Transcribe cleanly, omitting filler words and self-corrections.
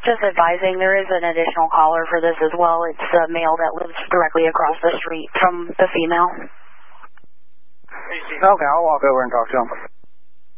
Just advising, there is an additional caller for this as well. It's a male that lives directly across the street from the female. Okay, I'll walk over and talk to him.